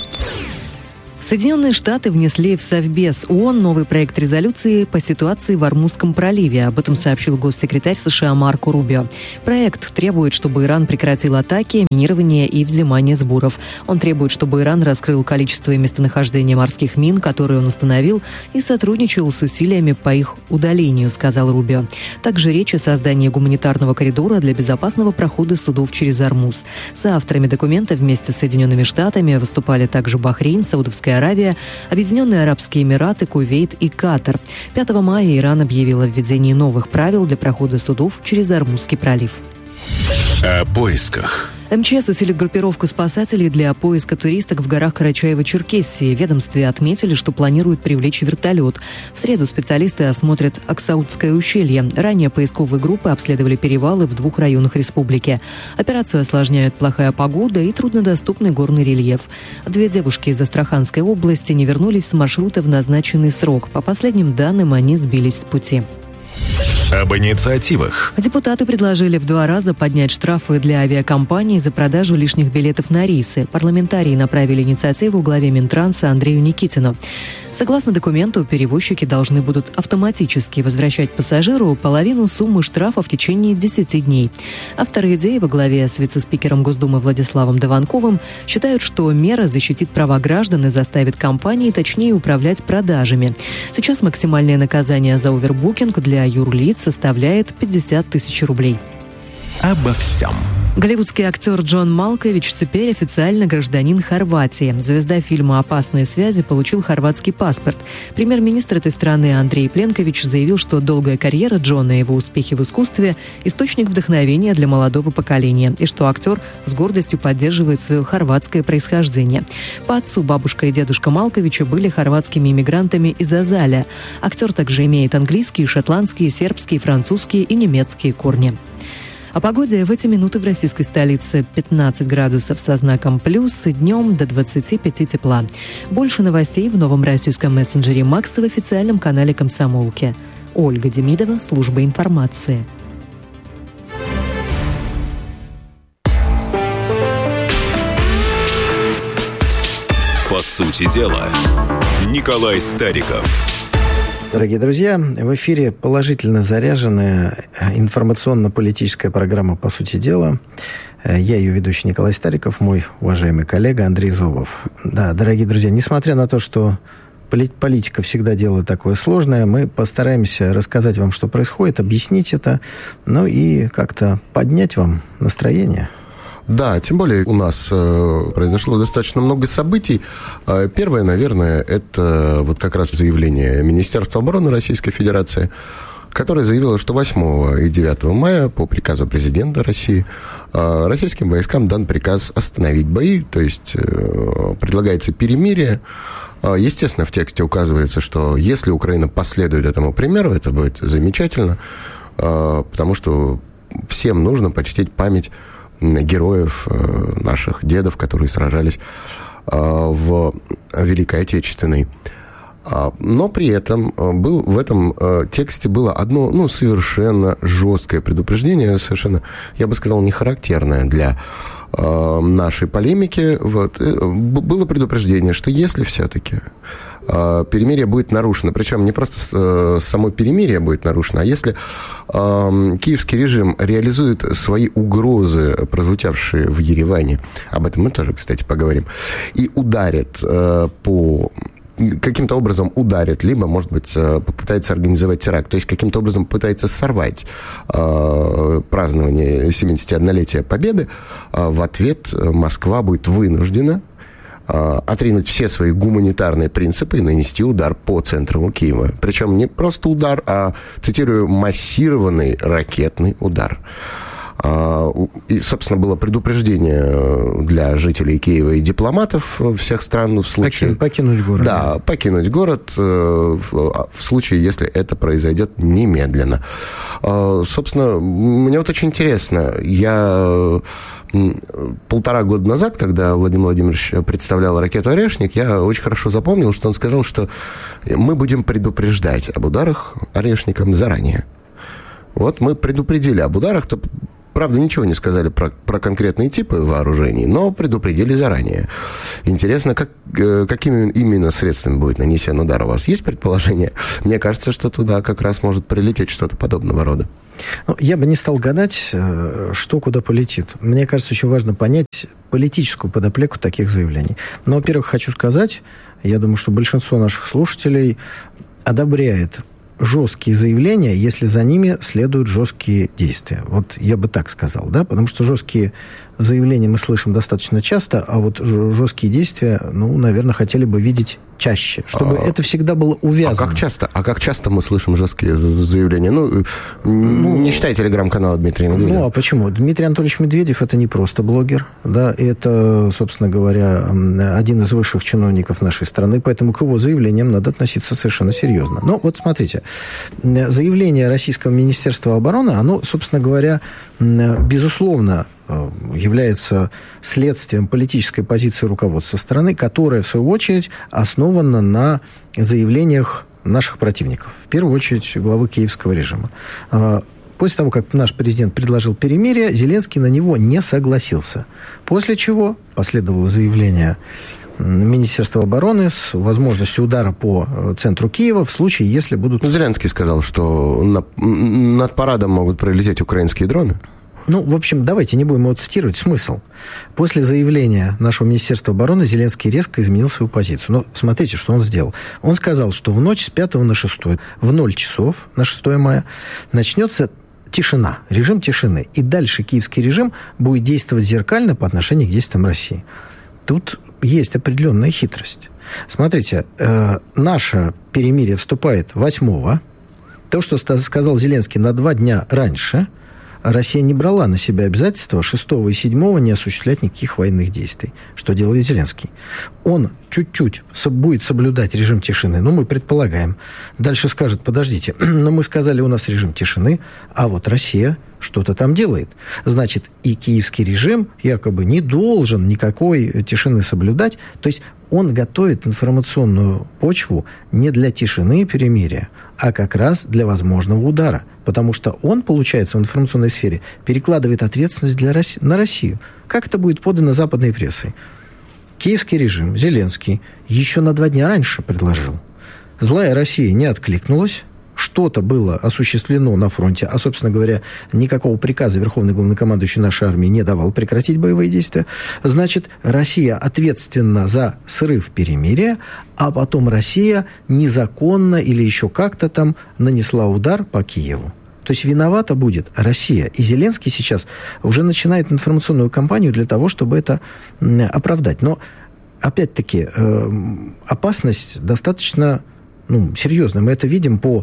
Соединенные Штаты внесли в Совбез ООН новый проект резолюции по ситуации в Ормузском проливе. Об этом сообщил госсекретарь США Марко Рубио. Проект требует, чтобы Иран прекратил атаки, минирование и взимание сборов. Он требует, чтобы Иран раскрыл количество и местонахождение морских мин, которые он установил, и сотрудничал с усилиями по их удалению, сказал Рубио. Также речь о создании гуманитарного коридора для безопасного прохода судов через Ормуз. Соавторами документа вместе с Соединенными Штатами выступали также Бахрейн, Саудовская Аравия, Объединенные Арабские Эмираты, Кувейт и Катар. 5 мая Иран объявил о введении новых правил для прохода судов через Ормузский пролив. О поисках. МЧС усилит группировку спасателей для поиска туристок в горах Карачаево-Черкесии. В ведомстве отметили, что планируют привлечь вертолет. В среду специалисты осмотрят Аксаутское ущелье. Ранее поисковые группы обследовали перевалы в 2 районах республики. Операцию осложняют плохая погода и труднодоступный горный рельеф. 2 девушки из Астраханской области не вернулись с маршрута в назначенный срок. По последним данным, они сбились с пути. Об инициативах. Депутаты предложили в 2 раза поднять штрафы для авиакомпаний за продажу лишних билетов на рейсы. Парламентарии направили инициативу главе Минтранса Андрею Никитину. Согласно документу, перевозчики должны будут автоматически возвращать пассажиру половину суммы штрафа в течение 10 дней. Авторы идеи во главе с вице-спикером Госдумы Владиславом Дованковым считают, что мера защитит права граждан и заставит компании точнее управлять продажами. Сейчас максимальное наказание за овербукинг для юрлиц составляет 50 тысяч рублей. Обо всем. Голливудский актер Джон Малкович теперь официально гражданин Хорватии. Звезда фильма «Опасные связи» получил хорватский паспорт. Премьер-министр этой страны Андрей Пленкович заявил, что долгая карьера Джона и его успехи в искусстве – источник вдохновения для молодого поколения, и что актер с гордостью поддерживает свое хорватское происхождение. По отцу бабушка и дедушка Малковича были хорватскими иммигрантами из Азаля. Актер также имеет английские, шотландские, сербские, французские и немецкие корни. О погоде в эти минуты в российской столице 15 градусов со знаком плюс, днем до 25 тепла. Больше новостей в новом российском мессенджере «Макс» в официальном канале «Комсомолки». Ольга Демидова, служба информации. По сути дела, Николай Стариков. Дорогие друзья, в эфире положительно заряженная информационно-политическая программа «По сути дела». Я ее ведущий Николай Стариков, мой уважаемый коллега Андрей Зобов. Да, дорогие друзья, несмотря на то, что политика всегда дело такое сложное, мы постараемся рассказать вам, что происходит, объяснить это, ну и как-то поднять вам настроение. Да, тем более у нас произошло достаточно много событий. Первое, наверное, это вот как раз заявление Министерства обороны Российской Федерации, которое заявило, что 8 и 9 мая по приказу президента России российским войскам дан приказ остановить бои, то есть предлагается перемирие. Естественно, в тексте указывается, что если Украина последует этому примеру, это будет замечательно, потому что всем нужно почтить память героев наших дедов, которые сражались в Великой Отечественной. Но при этом в этом тексте было одно совершенно жесткое предупреждение, совершенно, я бы сказал, не характерное для нашей полемики. Было предупреждение, что если все-таки перемирие будет нарушено, причем не просто само перемирие будет нарушено, а если киевский режим реализует свои угрозы, прозвучавшие в Ереване, об этом мы тоже, кстати, поговорим, и ударит по каким-то образом ударит, либо, может быть, попытается организовать теракт. То есть каким-то образом пытается сорвать празднование 71-летия Победы, в ответ Москва будет вынуждена отринуть все свои гуманитарные принципы и нанести удар по центру Киева. Причем не просто удар, а, цитирую, массированный ракетный удар. И, собственно, было предупреждение для жителей Киева и дипломатов всех стран в случае... Покинуть город. Да, покинуть город в случае, если это произойдет немедленно. Собственно, мне вот очень интересно. Я 1,5 года назад, когда Владимир Владимирович представлял ракету «Орешник», я очень хорошо запомнил, что он сказал, что мы будем предупреждать об ударах «Орешником» заранее. Вот мы предупредили об ударах, то, правда, ничего не сказали про конкретные типы вооружений, но предупредили заранее. Интересно, какими именно средствами будет нанесен удар? У вас есть предположение? Мне кажется, что туда как раз может прилететь что-то подобного рода. Ну, я бы не стал гадать, что куда полетит. Мне кажется, очень важно понять политическую подоплеку таких заявлений. Но, во-первых, хочу сказать, я думаю, что большинство наших слушателей одобряет жесткие заявления, если за ними следуют жесткие действия. Вот я бы так сказал, да, потому что жесткие заявления мы слышим достаточно часто, а вот жесткие действия, ну, наверное, хотели бы видеть чаще, чтобы это всегда было увязано. А как часто мы слышим жесткие заявления? Ну, не считай телеграм-канала Дмитрия Медведева. Ну, а почему? Дмитрий Анатольевич Медведев – это не просто блогер, да, это, собственно говоря, один из высших чиновников нашей страны, поэтому к его заявлениям надо относиться совершенно серьезно. Но вот смотрите, заявление Российского Министерства обороны, оно, собственно говоря, безусловно, является следствием политической позиции руководства страны, которая, в свою очередь, основана на заявлениях наших противников. В первую очередь, главы киевского режима. После того, как наш президент предложил перемирие, Зеленский на него не согласился. После чего последовало заявление Министерства обороны с возможностью удара по центру Киева в случае, если будут... Зеленский сказал, что над парадом могут пролететь украинские дроны. Ну, в общем, давайте не будем его цитировать. Смысл. После заявления нашего Министерства обороны Зеленский резко изменил свою позицию. Но смотрите, что он сделал. Он сказал, что в ночь с 5 на 6, в 0 часов на 6 мая, начнется тишина, режим тишины. И дальше киевский режим будет действовать зеркально по отношению к действиям России. Тут есть определенная хитрость. Смотрите, наше перемирие вступает 8-го. То, что сказал Зеленский на 2 дня раньше, Россия не брала на себя обязательства 6 и 7 не осуществлять никаких военных действий. Что делает Зеленский? Он чуть-чуть будет соблюдать режим тишины. Ну, мы предполагаем. Дальше скажет, подождите, но мы сказали, у нас режим тишины, а вот Россия что-то там делает. Значит, и киевский режим якобы не должен никакой тишины соблюдать. То есть он готовит информационную почву не для тишины и перемирия, а как раз для возможного удара. Потому что он, получается, в информационной сфере перекладывает ответственность на Россию. Как это будет подано западной прессой? Киевский режим, Зеленский, еще на 2 дня раньше предложил. Злая Россия не откликнулась. Что-то было осуществлено на фронте, а, собственно говоря, никакого приказа Верховный главнокомандующий нашей армии не давал прекратить боевые действия. Значит, Россия ответственна за срыв перемирия, а потом Россия незаконно или еще как-то там нанесла удар по Киеву. То есть виновата будет Россия. И Зеленский сейчас уже начинает информационную кампанию для того, чтобы это оправдать. Но, опять-таки, опасность достаточно серьезная. Мы это видим по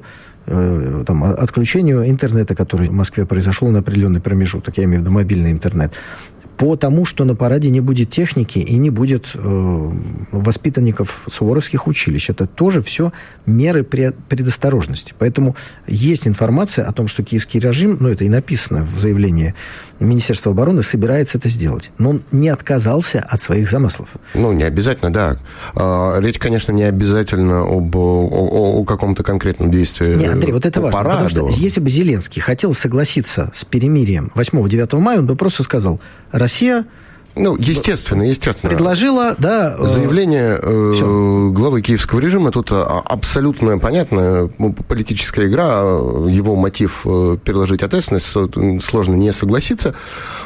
отключению интернета, который в Москве произошло на определенный промежуток. Я имею в виду мобильный интернет. По тому, что на параде не будет техники и не будет воспитанников суворовских училищ. Это тоже все меры предосторожности. Поэтому есть информация о том, что киевский режим, это и написано в заявлении Министерства обороны, собирается это сделать. Но он не отказался от своих замыслов. Не обязательно, да. Речь, конечно, не обязательно о каком-то конкретном действии. Не, Андрей, вот это важно. Потому что если бы Зеленский хотел согласиться с перемирием 8-9 мая, он бы просто сказал: Россия Ну, естественно. Предложила, да... Заявление главы киевского режима тут абсолютно понятно. Политическая игра, его мотив переложить ответственность, сложно не согласиться.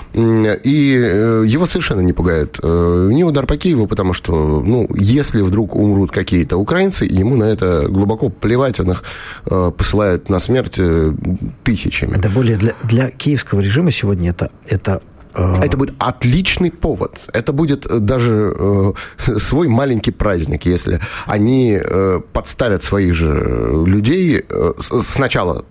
И его совершенно не пугает ни удар по Киеву, потому что, если вдруг умрут какие-то украинцы, ему на это глубоко плевать, он их посылает на смерть тысячами. Да более для киевского режима сегодня это будет отличный повод. Это будет даже свой маленький праздник, если они подставят своих же людей. Сначала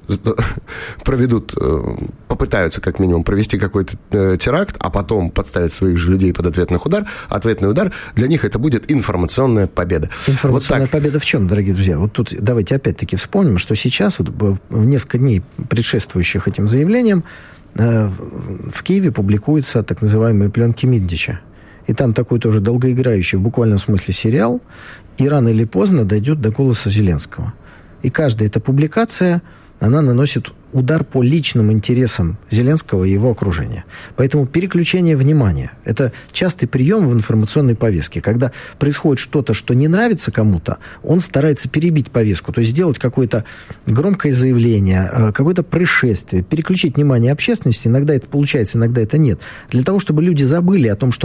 попытаются как минимум провести какой-то теракт, а потом подставят своих же людей под ответный удар. Для них это будет информационная победа. Информационная победа в чем, дорогие друзья? Вот тут давайте опять-таки вспомним, что сейчас, в несколько дней предшествующих этим заявлениям, в Киеве публикуются так называемые пленки Миндича. И там такой тоже долгоиграющий, в буквальном смысле, сериал. И рано или поздно дойдет до голоса Зеленского. И каждая эта публикация, она наносит удар по личным интересам Зеленского и его окружения. Поэтому переключение внимания – это частый прием в информационной повестке. Когда происходит что-то, что не нравится кому-то, он старается перебить повестку, то есть сделать какое-то громкое заявление, какое-то происшествие, переключить внимание общественности. Иногда это получается, иногда это нет. Для того, чтобы люди забыли о том, что